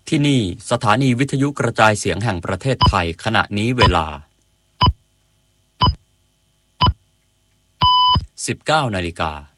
ที่นี่สถานีวิทยุกระจายเสียงแห่งประเทศไทยขณะนี้เวลา 19 นาฬิกา